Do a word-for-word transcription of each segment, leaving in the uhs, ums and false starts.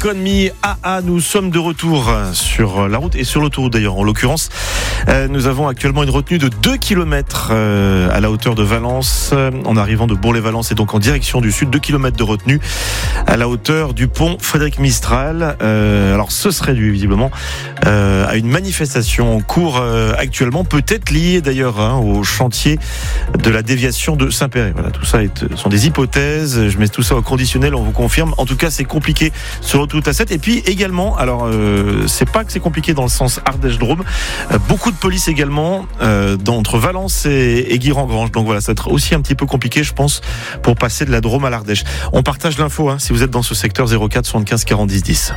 On Me, A A, nous sommes de retour sur la route et sur l'autoroute d'ailleurs. En l'occurrence, euh, nous avons actuellement une retenue de deux kilomètres euh, à la hauteur de Valence, euh, en arrivant de Bourg-les-Valence et donc en direction du sud. deux kilomètres de retenue à la hauteur du pont Frédéric Mistral. Euh, alors ce serait dû visiblement euh, à une manifestation en cours euh, actuellement, peut-être liée d'ailleurs hein, au chantier de la déviation de Saint-Péray. Voilà, tout ça est, sont des hypothèses. Je mets tout ça au conditionnel, on vous confirme. En tout cas, c'est compliqué sur l'autoroute A sept. Et puis également, alors euh, c'est pas que c'est compliqué dans le sens Ardèche-Drôme, euh, beaucoup de police également euh, entre Valence et, et Guirangrange. Donc voilà, ça va être aussi un petit peu compliqué, je pense, pour passer de la Drôme à l'Ardèche. On partage l'info hein, si vous êtes dans ce secteur. Zéro quatre soixante-quinze quarante-dix dix.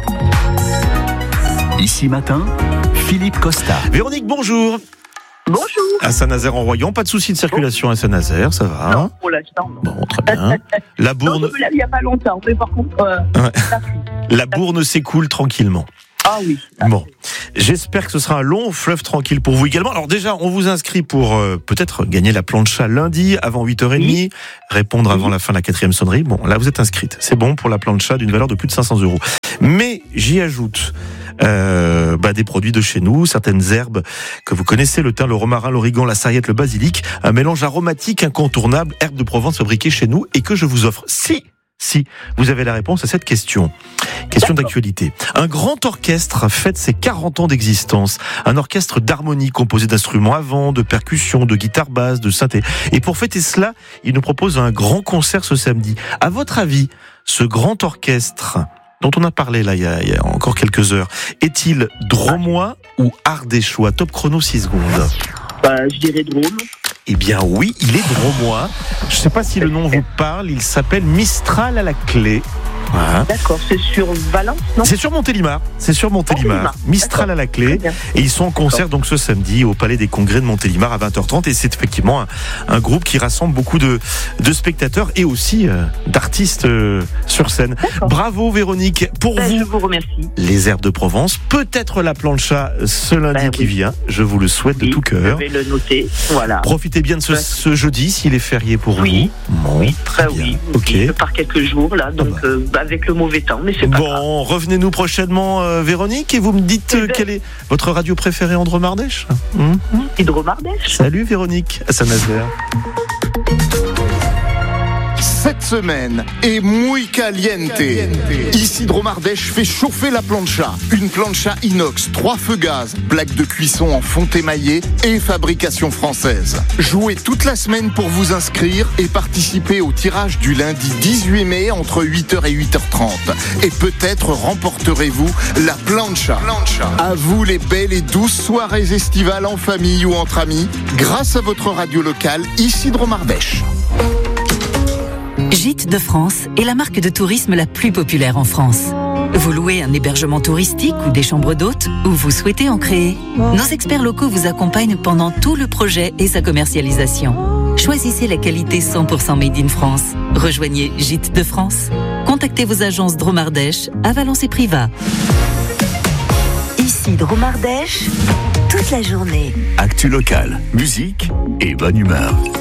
Ici matin, Philippe Costa. Véronique, bonjour. Bonjour. À Saint-Nazaire-en-Royan, pas de souci de circulation à Saint-Nazaire, ça va? Non, pour l'instant, non. Bon, très bien. La Bourne. Non, il n'y a pas longtemps, mais par contre, euh, ouais. ça La Bourne s'écoule tranquillement. Ah oui. Bon, j'espère que ce sera un long fleuve tranquille pour vous également. Alors déjà, on vous inscrit pour euh, peut-être gagner la plancha lundi avant huit heures trente, oui. Répondre avant oui. la fin de la quatrième sonnerie. Bon, là vous êtes inscrite. C'est bon pour la plancha d'une valeur de plus de cinq cents euros. Mais j'y ajoute euh, bah, des produits de chez nous, certaines herbes que vous connaissez, le thym, le romarin, l'origan, la sarriette, le basilic, un mélange aromatique incontournable, herbes de Provence fabriquées chez nous et que je vous offre. Si Si vous avez la réponse à cette question. Question D'accord. d'actualité. Un grand orchestre fête ses quarante ans d'existence. Un orchestre d'harmonie composé d'instruments à vent, de percussions, de guitare basse, de synthé. Et pour fêter cela, il nous propose un grand concert ce samedi. À votre avis, ce grand orchestre dont on a parlé là il y a, il y a encore quelques heures, est-il dromois ou ardéchois? Top chrono six secondes. Bah, je dirais Drôme. Eh bien oui, il est dromois. Je ne sais pas si le nom vous parle, il s'appelle Mistral à la clé. Voilà. D'accord, c'est sur Valence, non? C'est sur Montélimar, c'est sur Montélimar. Montélimar. Mistral D'accord. à la clé. Et ils sont en concert D'accord. donc ce samedi au Palais des Congrès de Montélimar à vingt heures trente. Et c'est effectivement un, un groupe qui rassemble beaucoup de, de spectateurs et aussi euh, d'artistes euh, sur scène. D'accord. Bravo Véronique. Pour ben, vous, je vous remercie. Les herbes de Provence, peut-être la plancha ce lundi ben, qui oui. vient. Je vous le souhaite oui, de tout cœur. Je vais le noter. Voilà. Profitez bien de ce, ce jeudi s'il est férié pour oui. vous. Bon, oui, très ben, bien. Oui. Ok. Je pars quelques jours là, donc ah bah. euh, avec le mauvais temps, mais c'est pas bon, grave. Bon, revenez-nous prochainement, euh, Véronique, et vous me dites euh, quelle est votre radio préférée en Drôme-Ardèche. mmh. Drôme-Ardèche. Salut Véronique, à Saint-Nazaire. Cette semaine est muy caliente. Ici Drôme-Ardèche fait chauffer la plancha. Une plancha inox, trois feux gaz, plaque de cuisson en fonte émaillée et fabrication française. Jouez toute la semaine pour vous inscrire et participer au tirage du lundi dix-huit mai entre huit heures et huit heures trente. Et peut-être remporterez-vous la plancha. plancha. À vous les belles et douces soirées estivales en famille ou entre amis, grâce à votre radio locale, ici Drôme-Ardèche. Gîtes de France est la marque de tourisme la plus populaire en France. Vous louez un hébergement touristique ou des chambres d'hôtes ou vous souhaitez en créer? Nos experts locaux vous accompagnent pendant tout le projet et sa commercialisation. Choisissez la qualité cent pour cent made in France. Rejoignez Gîtes de France. Contactez vos agences Drôme-Ardèche à Valence et Privas. Ici Drôme-Ardèche, toute la journée. Actu locale, musique et bonne humeur.